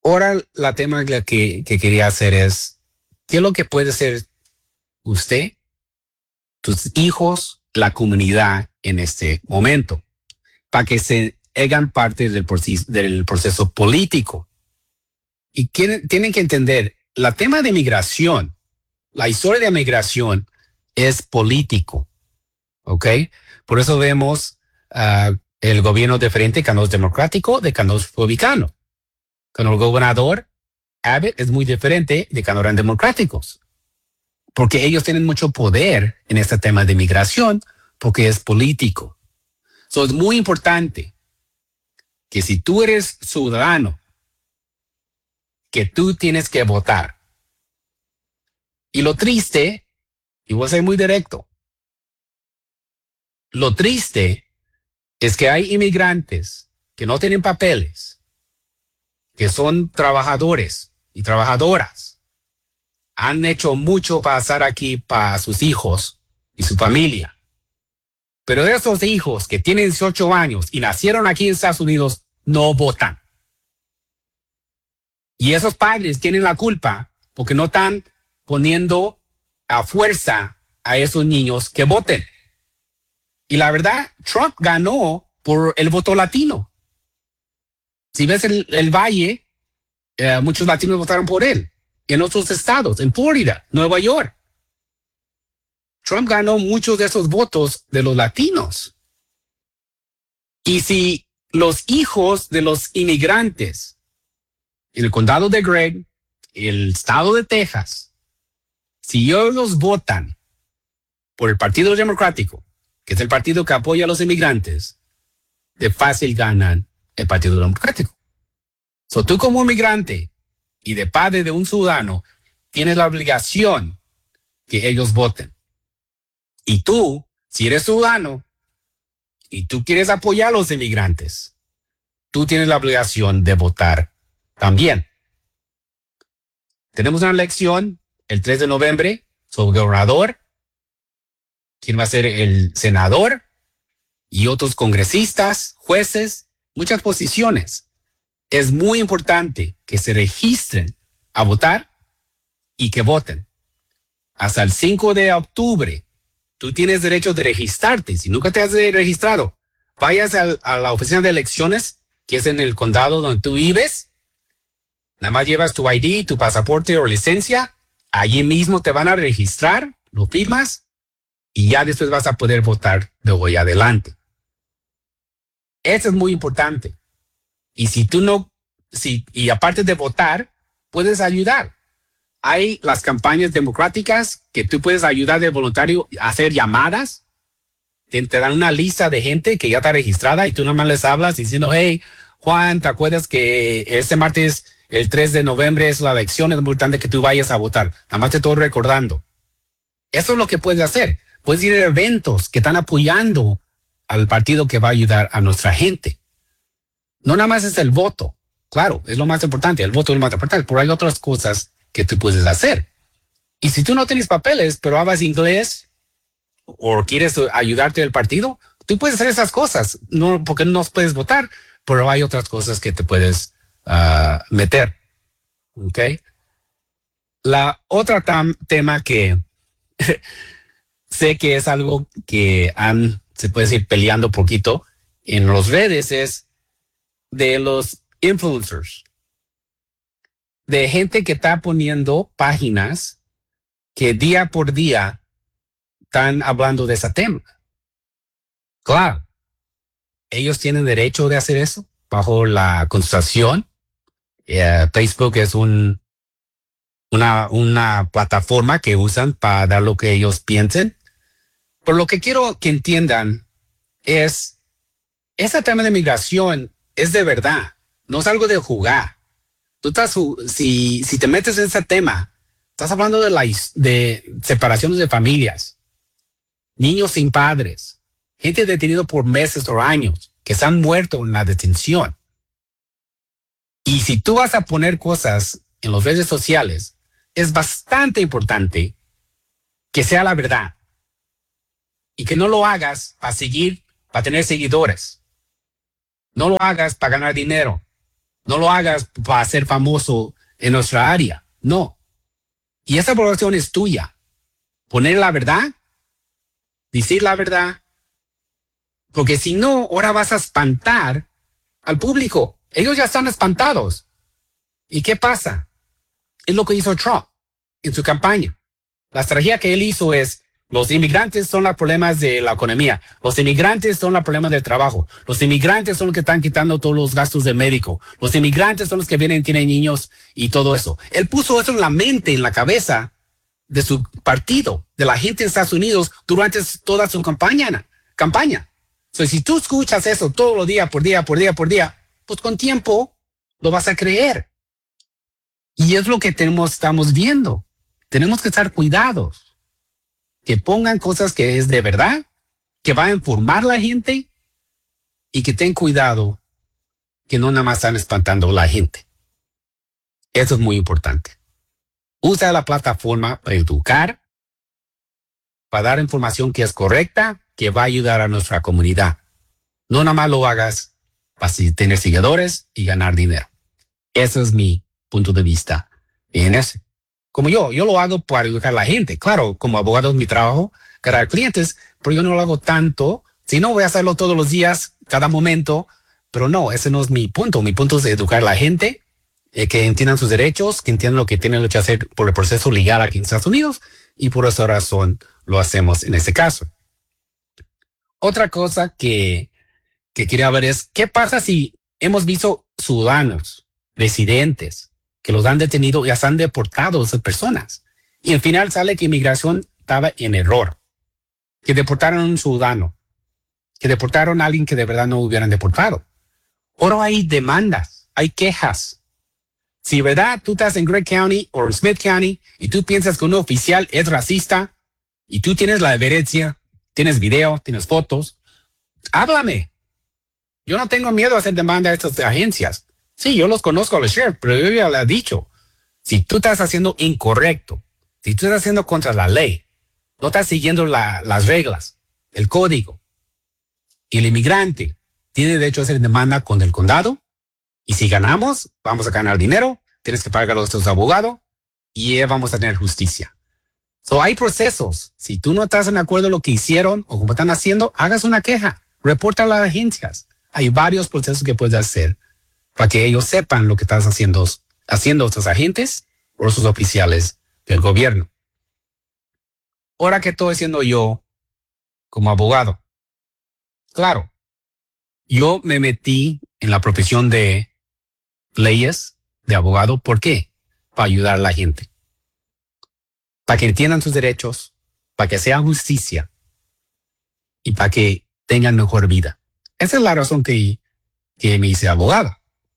Ahora la tema que quería hacer es, ¿qué es lo que puede hacer usted, tus hijos, la comunidad en este momento para que se hagan parte del proceso político? Y tienen que entender, la tema de migración, la historia de migración es político, ¿ok? Por eso vemos el gobierno diferente, cuando es democrático, de cuando es republicano. Cuando el gobernador Abbott es muy diferente de cuando eran democráticos, porque ellos tienen mucho poder en este tema de migración, porque es político. So, es muy importante que si tú eres ciudadano, que tú tienes que votar. Y lo triste, y voy a ser muy directo, lo triste es que hay inmigrantes que no tienen papeles, que son trabajadores y trabajadoras, han hecho mucho para estar aquí para sus hijos y su familia. Pero de esos hijos que tienen 18 años y nacieron aquí en Estados Unidos, no votan. Y esos padres tienen la culpa porque no están poniendo a fuerza a esos niños que voten. Y la verdad, Trump ganó por el voto latino. Si ves el Valle, muchos latinos votaron por él. En otros estados, en Florida, Nueva York. Trump ganó muchos de esos votos de los latinos. Y si los hijos de los inmigrantes en el condado de Gregg, el estado de Texas, si ellos votan por el Partido Democrático, que es el partido que apoya a los inmigrantes, de fácil ganan el Partido Democrático. So, tú como inmigrante y de padre de un ciudadano, tienes la obligación que ellos voten. Y tú, si eres ciudadano y tú quieres apoyar a los inmigrantes, tú tienes la obligación de votar también. Tenemos una elección el 3 de noviembre sobre el gobernador, quién va a ser el senador y otros congresistas, jueces, muchas posiciones. Es muy importante que se registren a votar y que voten. Hasta el 5 de octubre, tú tienes derecho de registrarte. Si nunca te has registrado, vayas a la oficina de elecciones, que es en el condado donde tú vives. Nada más llevas tu ID, tu pasaporte o licencia. Allí mismo te van a registrar, lo firmas y ya después vas a poder votar de hoy adelante. Eso es muy importante. Y si tú no, y aparte de votar, puedes ayudar. Hay las campañas democráticas que tú puedes ayudar de voluntario a hacer llamadas. Te dan una lista de gente que ya está registrada y tú nada más les hablas diciendo, hey, Juan, ¿te acuerdas que este martes, el 3 de noviembre es la elección? Es muy importante que tú vayas a votar. Nada más te estoy recordando. Eso es lo que puedes hacer. Puedes ir a eventos que están apoyando al partido que va a ayudar a nuestra gente. No nada más es el voto. Claro, es lo más importante. El voto es lo más importante, pero hay otras cosas que tú puedes hacer. Y si tú no tienes papeles, pero hablas inglés o quieres ayudarte al partido, tú puedes hacer esas cosas. No, porque no puedes votar, pero hay otras cosas que te puedes meter. ¿Ok? La otra tema que sé que es algo que se puede decir, peleando poquito en las redes es de los influencers, de gente que está poniendo páginas que día por día están hablando de ese tema. Claro, ellos tienen derecho de hacer eso bajo la Constitución. Facebook es una plataforma que usan para dar lo que ellos piensen. Pero lo que quiero que entiendan es, ese tema de migración es de verdad, no es algo de jugar. Tú estás, si te metes en ese tema, estás hablando de separaciones de familias, niños sin padres, gente detenida por meses o años que se han muerto en la detención. Y si tú vas a poner cosas en las redes sociales, es bastante importante que sea la verdad y que no lo hagas para tener seguidores. No lo hagas para ganar dinero. No lo hagas para ser famoso en nuestra área. No. Y esa aprobación es tuya. Poner la verdad, decir la verdad, porque si no, ahora vas a espantar al público. Ellos ya están espantados. ¿Y qué pasa? Es lo que hizo Trump en su campaña. La estrategia que él hizo es: los inmigrantes son los problemas de la economía. Los inmigrantes son los problemas del trabajo. Los inmigrantes son los que están quitando todos los gastos del médico. Los inmigrantes son los que vienen, tienen niños y todo eso. Él puso eso en la mente, en la cabeza de su partido, de la gente en Estados Unidos durante toda su campaña. Entonces, si tú escuchas eso todos los días, por día, pues con tiempo lo vas a creer. Y es lo que estamos viendo. Tenemos que estar cuidados. Que pongan cosas que es de verdad, que va a informar a la gente y que ten cuidado que no nada más están espantando a la gente. Eso es muy importante. Usa la plataforma para educar, para dar información que es correcta, que va a ayudar a nuestra comunidad. No nada más lo hagas para tener seguidores y ganar dinero. Ese es mi punto de vista en ese. Como yo lo hago para educar a la gente. Claro, como abogado es mi trabajo, ganar clientes, pero yo no lo hago tanto. Si no, voy a hacerlo todos los días, cada momento, pero no, ese no es mi punto. Mi punto es educar a la gente, que entiendan sus derechos, que entiendan lo que tienen que hacer por el proceso legal aquí en Estados Unidos, y por esa razón lo hacemos en este caso. Otra cosa que quería ver es, ¿qué pasa si hemos visto ciudadanos, residentes, que los han detenido y ya han deportado a esas personas? Y al final sale que inmigración estaba en error, que deportaron a un ciudadano, que deportaron a alguien que de verdad no hubieran deportado. Ahora hay demandas, hay quejas. Si verdad tú estás en Gregg County o en Smith County y tú piensas que un oficial es racista y tú tienes la evidencia, tienes video, tienes fotos, háblame. Yo no tengo miedo a hacer demanda a estas agencias. Sí, yo los conozco a los sheriff, pero yo ya le he dicho, si tú estás haciendo incorrecto, si tú estás haciendo contra la ley, no estás siguiendo las reglas, el código, y el inmigrante tiene derecho a hacer demanda con el condado, y si ganamos, vamos a ganar dinero, tienes que pagar a nuestros abogados, y vamos a tener justicia. Hay procesos. Si tú no estás en acuerdo con lo que hicieron o como están haciendo, hagas una queja, reporta a las agencias. Hay varios procesos que puedes hacer para que ellos sepan lo que estás haciendo estos agentes o esos oficiales del gobierno. Ahora, ¿qué estoy haciendo yo como abogado? Claro, yo me metí en la profesión de leyes de abogado. ¿Por qué? Para ayudar a la gente. Para que entiendan sus derechos, para que sea justicia y para que tengan mejor vida. Esa es la razón que me hice abogado.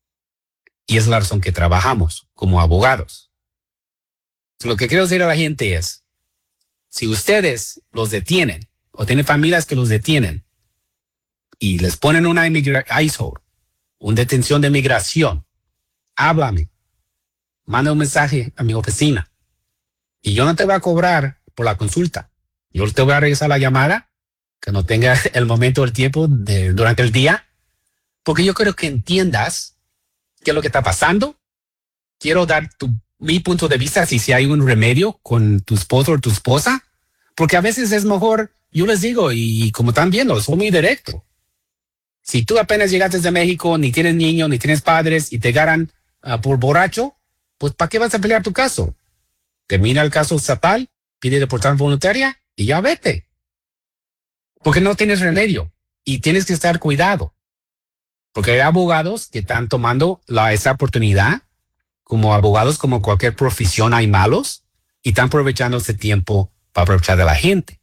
Y es la razón que trabajamos como abogados. Lo que quiero decir a la gente es, si ustedes los detienen o tienen familias que los detienen y les ponen una ICE hold, una detención de migración, háblame, manda un mensaje a mi oficina y yo no te voy a cobrar por la consulta. Yo te voy a regresar la llamada, que no tenga el momento, el tiempo durante el día, porque yo quiero que entiendas qué es lo que está pasando. Quiero dar mi punto de vista si hay un remedio con tu esposo o tu esposa, porque a veces es mejor, yo les digo, y como están viendo, soy muy directo. Si tú apenas llegaste de México, ni tienes niños, ni tienes padres, y te agarran por borracho, pues ¿para qué vas a pelear tu caso? Termina el caso estatal, pide deportación voluntaria y ya vete. Porque no tienes remedio y tienes que estar cuidado. Porque hay abogados que están tomando esa oportunidad. Como abogados, como cualquier profesión, hay malos y están aprovechando ese tiempo para aprovechar de la gente.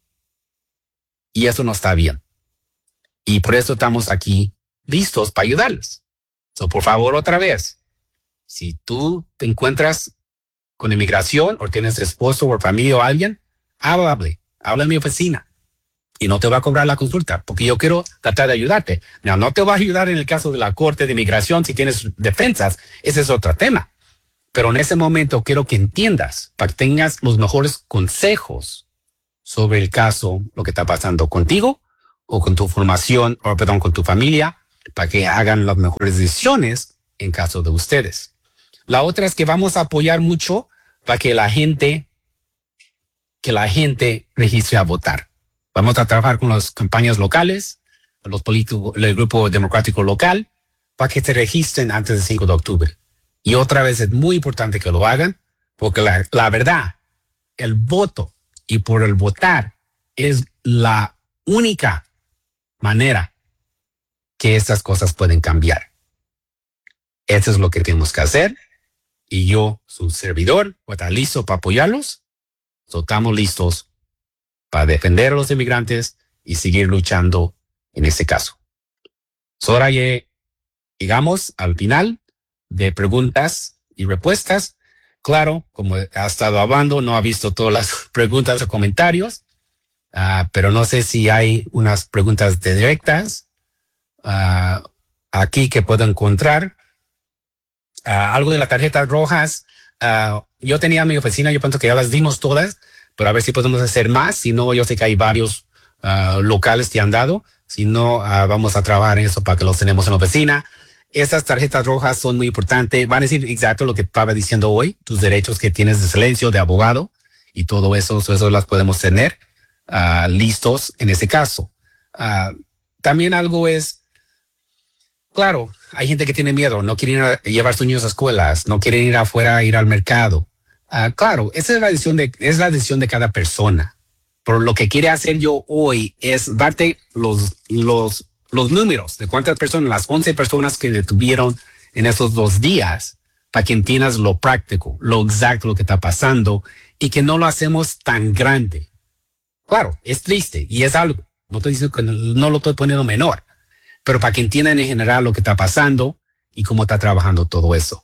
Y eso no está bien. Y por eso estamos aquí listos para ayudarles. Por favor, otra vez, si tú te encuentras con inmigración o tienes esposo o familia o alguien, háblame en mi oficina. Y no te va a cobrar la consulta, porque yo quiero tratar de ayudarte. No te va a ayudar en el caso de la Corte de Inmigración si tienes defensas. Ese es otro tema. Pero en ese momento quiero que entiendas, para que tengas los mejores consejos sobre el caso, lo que está pasando contigo o con tu formación, con tu familia, para que hagan las mejores decisiones en caso de ustedes. La otra es que vamos a apoyar mucho para que la gente registre a votar. Vamos a trabajar con las campañas locales, los políticos, el grupo democrático local, para que se registren antes del 5 de octubre. Y otra vez es muy importante que lo hagan, porque la verdad, el voto y por el votar es la única manera que estas cosas pueden cambiar. Eso es lo que tenemos que hacer. Y yo, su servidor, voy a estar listo para apoyarlos. Estamos listos para defender a los inmigrantes y seguir luchando en este caso. Ahora llegamos al final de preguntas y respuestas. Claro, como ha estado hablando, no ha visto todas las preguntas o comentarios, pero no sé si hay unas preguntas directas aquí que puedo encontrar. Algo de las tarjetas rojas. Yo tenía en mi oficina, yo pienso que ya las dimos todas, pero a ver si podemos hacer más. Si no, yo sé que hay varios locales que han dado. Si no, vamos a trabajar en eso para que los tenemos en la oficina. Estas tarjetas rojas son muy importantes. Van a decir exacto lo que estaba diciendo hoy, tus derechos que tienes de silencio, de abogado y todo eso. Eso las podemos tener listos en ese caso. También algo es, claro, hay gente que tiene miedo, no quieren llevar sus niños a escuelas, no quieren ir afuera, ir al mercado. Claro, esa es la decisión de cada persona. Pero lo que quiere hacer yo hoy es darte los números de cuántas personas, las 11 personas que detuvieron en esos 2 días, para que entiendas lo práctico, lo exacto, lo que está pasando y que no lo hacemos tan grande. Claro, es triste y es algo, no estoy diciendo que no lo estoy poniendo menor, pero para que entiendan en general lo que está pasando y cómo está trabajando todo eso.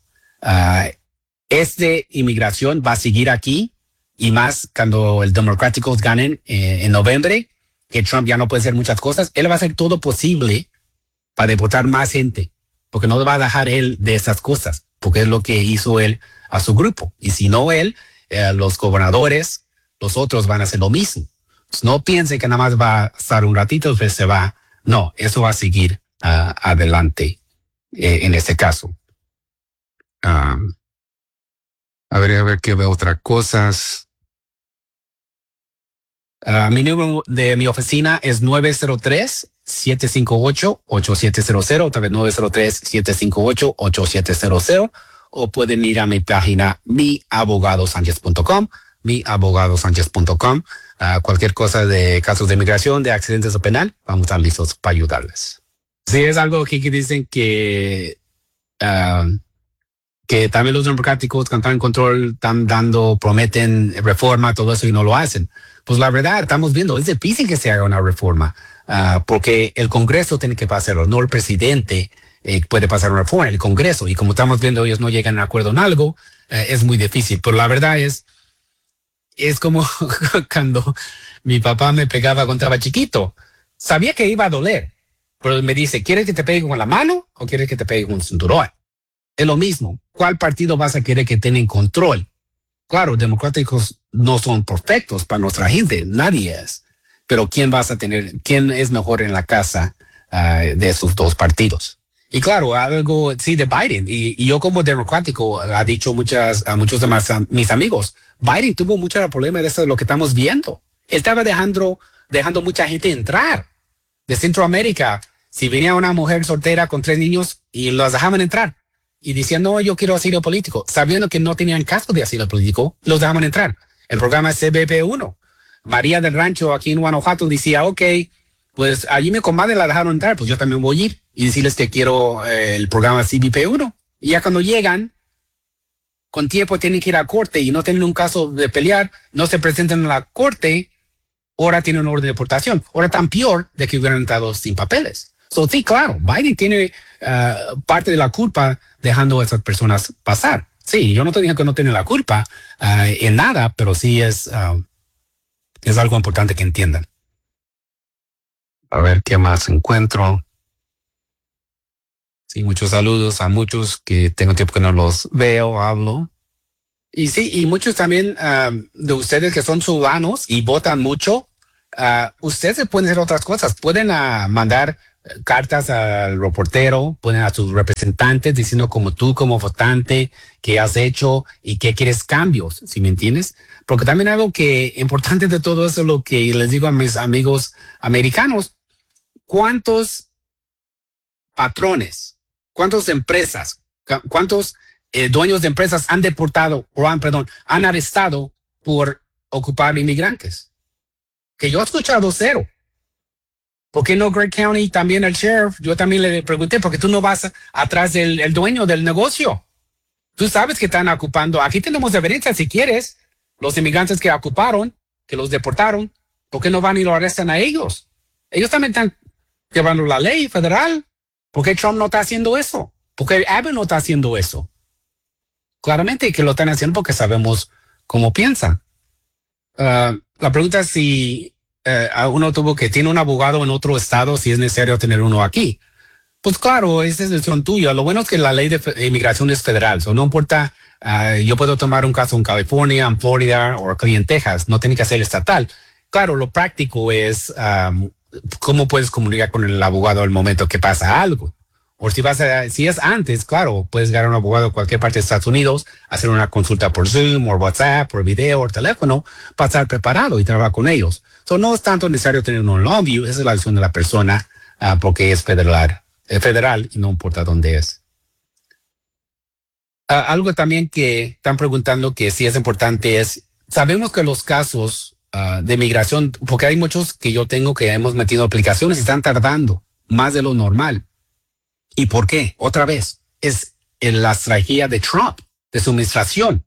Inmigración va a seguir aquí y más cuando el Democráticos ganen en noviembre, que Trump ya no puede hacer muchas cosas, él va a hacer todo posible para deportar más gente, porque no va a dejar él de esas cosas, porque es lo que hizo él a su grupo. Y si no él, los gobernadores, los otros van a hacer lo mismo. No piense que nada más va a estar un ratito, después se va. No, eso va a seguir adelante en este caso. A ver qué veo otras cosas. Mi número de mi oficina es 903-758-8700, otra vez 903-758-8700, o pueden ir a mi página miabogadosanchez.com, miabogadosanchez.com. Cualquier cosa de casos de inmigración, de accidentes o penal, vamos a estar listos para ayudarles. Sí, es algo aquí que dicen que también los democráticos que están en control están prometen reforma, todo eso y no lo hacen. Pues la verdad, estamos viendo, es difícil que se haga una reforma, porque el Congreso tiene que pasarlo, no el presidente puede pasar una reforma, el Congreso. Y como estamos viendo, ellos no llegan a acuerdo en algo, es muy difícil. Pero la verdad es como cuando mi papá me pegaba cuando estaba chiquito. Sabía que iba a doler, pero me dice, ¿quieres que te pegue con la mano o quieres que te pegue con un cinturón? Es lo mismo. ¿Cuál partido vas a querer que tenga control? Claro, democráticos no son perfectos para nuestra gente, nadie es. Pero ¿quién es mejor en la casa de esos dos partidos? Y claro, algo sí de Biden. Y yo como democrático, ha dicho a muchos de mis amigos, Biden tuvo muchos problemas de eso de lo que estamos viendo. Él estaba dejando mucha gente entrar de Centroamérica. Si venía una mujer soltera con 3 niños y los dejaban entrar. Y decían, no, yo quiero asilo político. Sabiendo que no tenían caso de asilo político, los dejaban entrar. El programa CBP1. María del Rancho aquí en Guanajuato decía, ok, pues allí mi comadre la dejaron entrar, pues yo también voy a ir y decirles que quiero el programa CBP1. Y ya cuando llegan, con tiempo tienen que ir a corte y no tienen un caso de pelear, no se presentan a la corte, ahora tienen un orden de deportación. Ahora tan peor de que hubieran entrado sin papeles. Sí, claro, Biden tiene parte de la culpa dejando a esas personas pasar. Sí, yo no te digo que no tiene la culpa en nada, pero sí es algo importante que entiendan. A ver qué más encuentro. Sí, muchos saludos a muchos que tengo tiempo que no los veo, hablo. Y sí, y muchos también de ustedes que son ciudadanos y votan mucho, ustedes pueden hacer otras cosas. Pueden mandar cartas al reportero, ponen a sus representantes diciendo como tú, como votante, qué has hecho y qué quieres cambios, ¿sí me entiendes? Porque también algo que importante de todo eso, lo que les digo a mis amigos americanos, ¿cuántos patrones, cuántas empresas, cuántos dueños de empresas han deportado o han arrestado por ocupar inmigrantes? Que yo he escuchado cero. ¿Por qué no Great County también el sheriff? Yo también le pregunté, ¿por qué tú no vas atrás del el dueño del negocio? Tú sabes que están ocupando. Aquí tenemos evidencia, si quieres, los inmigrantes que ocuparon, que los deportaron, ¿por qué no van y lo arrestan a ellos? Ellos también están llevando la ley federal. ¿Por qué Trump no está haciendo eso? ¿Por qué Abbott no está haciendo eso? Claramente que lo están haciendo porque sabemos cómo piensan. La pregunta es si uno tiene un abogado en otro estado, si es necesario tener uno aquí. Pues claro, esa es decisión tuya. Lo bueno es que la ley de inmigración es federal. So no importa, yo puedo tomar un caso en California, en Florida o aquí en Texas. No tiene que ser estatal. Claro, lo práctico es cómo puedes comunicar con el abogado al momento que pasa algo. O si es antes, claro, puedes llegar a un abogado en cualquier parte de Estados Unidos, hacer una consulta por Zoom, o WhatsApp, por video, o teléfono, para estar preparado y trabajar con ellos. So, no es tanto necesario tener un Longview, esa es la decisión de la persona, porque es federal y no importa dónde es. Algo también que están preguntando que sí es importante es, sabemos que los casos de migración, porque hay muchos que yo tengo que hemos metido aplicaciones y están tardando más de lo normal. ¿Y por qué? Otra vez, es la estrategia de Trump, de su administración.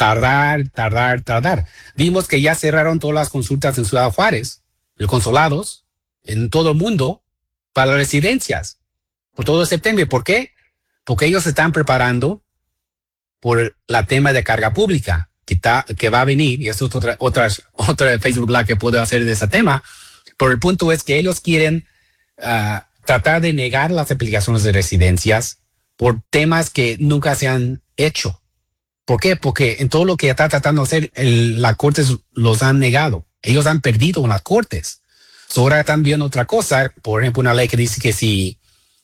Tardar. Vimos que ya cerraron todas las consultas en Ciudad Juárez, los consulados, en todo el mundo, para las residencias, por todo septiembre. ¿Por qué? Porque ellos se están preparando por la tema de carga pública que va a venir, y eso es otra Facebook Live que puedo hacer de ese tema, pero el punto es que ellos quieren tratar de negar las aplicaciones de residencias por temas que nunca se han hecho. ¿Por qué? Porque en todo lo que está tratando de hacer, las cortes los han negado. Ellos han perdido en las cortes. Ahora están viendo otra cosa, por ejemplo, una ley que dice que si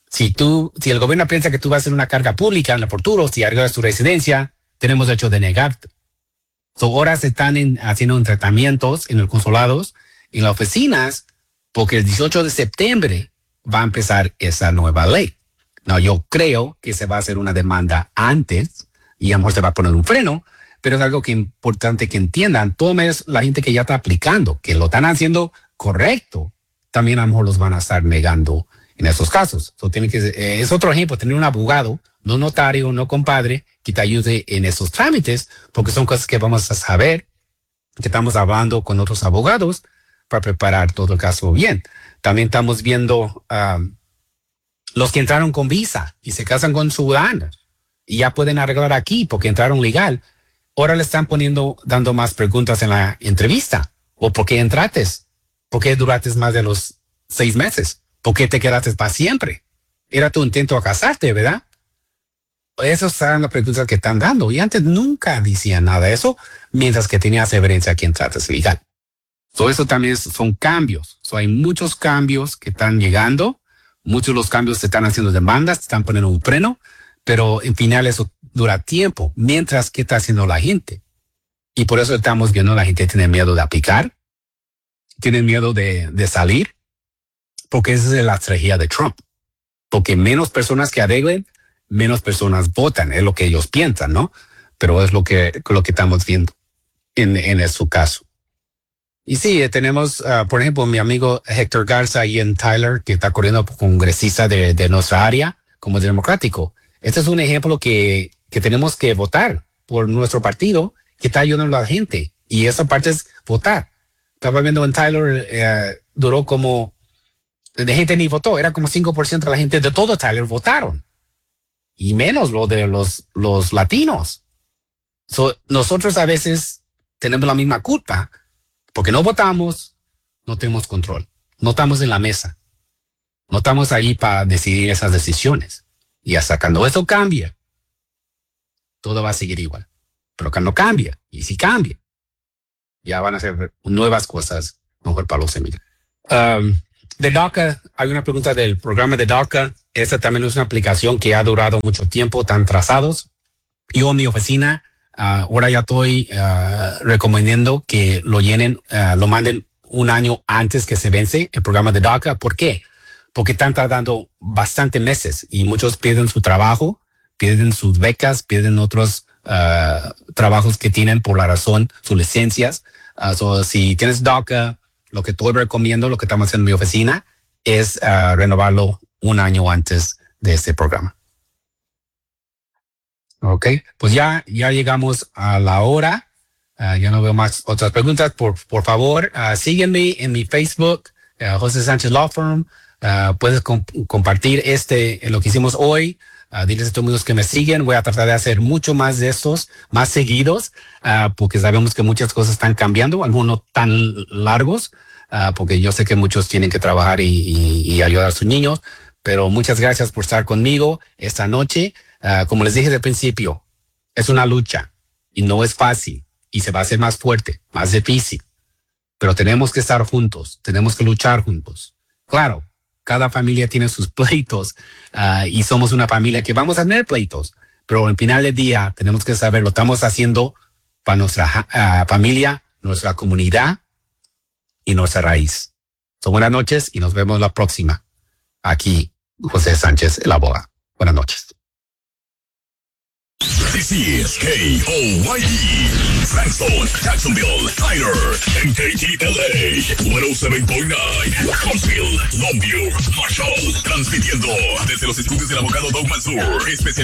el gobierno piensa que tú vas a ser una carga pública en el futuro, si arreglas tu residencia, tenemos derecho de negarte. Ahora se están haciendo tratamientos en los consulados, en las oficinas, porque el 18 de septiembre va a empezar esa nueva ley. No, yo creo que se va a hacer una demanda antes y a lo mejor se va a poner un freno, pero es algo que es importante que entiendan. Toda la gente que ya está aplicando, que lo están haciendo correcto, también a lo mejor los van a estar negando en esos casos. Es otro ejemplo, tener un abogado, no notario, no compadre, que te ayude en esos trámites, porque son cosas que vamos a saber, que estamos hablando con otros abogados para preparar todo el caso bien. También estamos viendo los que entraron con visa y se casan con ciudadanos y ya pueden arreglar aquí porque entraron legal. Ahora le están dando más preguntas en la entrevista. ¿O por qué entraste? ¿Por qué duraste más de los 6 meses? ¿Por qué te quedaste para siempre? Era tu intento a casarte, ¿verdad? Esas son las preguntas que están dando. Y antes nunca decían nada de eso, mientras que tenías evidencia que entraste legal. Eso también son cambios. Hay muchos cambios que están llegando. Muchos de los cambios se están haciendo demandas, se están poniendo un freno, pero en final eso dura tiempo. Mientras, ¿qué está haciendo la gente? Y por eso estamos viendo la gente tiene miedo de aplicar, tienen miedo de salir, porque esa es la estrategia de Trump. Porque menos personas que arreglen, menos personas votan, es lo que ellos piensan, ¿no? Pero es lo que estamos viendo en su caso. Y sí, tenemos, por ejemplo, mi amigo Héctor Garza y en Tyler, que está corriendo congresista de nuestra área como democrático. Este es un ejemplo que tenemos que votar por nuestro partido que está ayudando a la gente. Y esa parte es votar. Estaba viendo en Tyler, duró como, de gente ni votó, era como 5% de la gente de todo Tyler votaron. Y menos lo de los latinos. Nosotros a veces tenemos la misma culpa. Porque no votamos, no tenemos control. No estamos en la mesa. No estamos ahí para decidir esas decisiones. Y hasta cuando eso cambie, todo va a seguir igual. Pero cuando cambia, y si cambia, ya van a ser nuevas cosas mejor para los emigrantes. de DACA, hay una pregunta del programa de DACA. Esta también es una aplicación que ha durado mucho tiempo, tan trazados. Yo en mi oficina, ahora ya estoy recomendando que lo llenen, lo manden un año antes que se vence el programa de DACA. ¿Por qué? Porque están tardando bastante meses y muchos pierden su trabajo, pierden sus becas, pierden otros trabajos que tienen por la razón, sus licencias. Si tienes DACA, lo que estoy recomiendo, lo que estamos haciendo en mi oficina, es renovarlo un año antes de este programa. Ok, pues ya llegamos a la hora. Ya no veo más otras preguntas. Por favor, sígueme en mi Facebook, José Sánchez Law Firm. Puedes compartir lo que hicimos hoy. Diles a todos los que me siguen. Voy a tratar de hacer mucho más de estos, más seguidos, porque sabemos que muchas cosas están cambiando, algunos tan largos, porque yo sé que muchos tienen que trabajar y ayudar a sus niños. Pero muchas gracias por estar conmigo esta noche. Como les dije desde el principio, es una lucha y no es fácil y se va a hacer más fuerte, más difícil. Pero tenemos que estar juntos, tenemos que luchar juntos. Claro, cada familia tiene sus pleitos y somos una familia que vamos a tener pleitos, pero al final del día tenemos que saber, lo estamos haciendo para nuestra familia, nuestra comunidad y nuestra raíz. Buenas noches y nos vemos la próxima. Aquí, José Sánchez, el abogado. Buenas noches. This is KOYE, Frankston, Jacksonville, Tyler, and KTLA, 107.9, Huntsville, Longview, Marshall, transmitiendo desde los estudios del abogado Doug Mansour, especialista